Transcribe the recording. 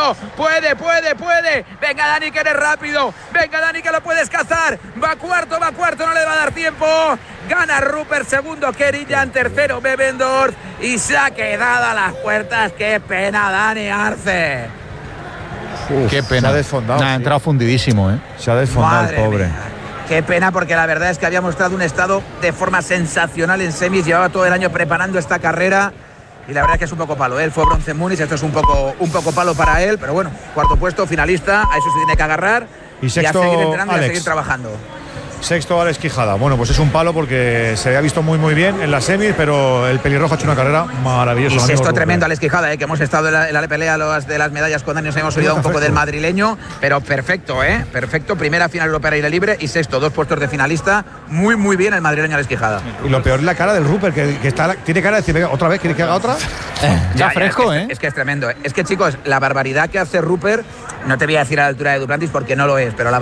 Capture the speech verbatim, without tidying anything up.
segundo. Puede, puede, puede. Venga, Dani, que eres rápido. Venga, Dani, que lo puedes cazar. Va cuarto, va cuarto, no le va a dar tiempo. Gana Rupert, segundo Kerillan, tercero Bebendorf. Y se ha quedado a las puertas. Qué pena, Dani Arce. Uf, Qué pena. Se ha desfondado. Nah, ha entrado sí. fundidísimo, ¿eh? Se ha desfondado Madre el pobre. mía. Qué pena, porque la verdad es que había mostrado un estado de forma sensacional en semis. Llevaba todo el año preparando esta carrera. Y la verdad es que es un poco palo. Él fue bronce en Múnich, esto es un poco, un poco palo para él. Pero bueno, cuarto puesto, finalista. A eso se tiene que agarrar. Y sexto, a seguir entrenando y a Alex. seguir trabajando. Sexto, Alex Quijada. Bueno, pues es un palo porque se había visto muy muy bien en las semis, pero el pelirrojo ha hecho una carrera maravillosa. Y sexto amigo tremendo, Alex Quijada, eh, que hemos estado en la, en la pelea los, de las medallas con Dani, nos hemos olvidado un poco del madrileño, pero perfecto, ¿eh? Perfecto, primera final europea aire libre y sexto, dos puestos de finalista. Muy, muy bien el madrileño Alex Quijada. Y lo peor es la cara del Rupert, que, que está, tiene cara de decir, venga, otra vez, ¿quieres que haga otra? Ya fresco, es que, ¿eh? Es que es tremendo. Es que, chicos, la barbaridad que hace Rupert, no te voy a decir a la altura de Duplantis porque no lo es, pero la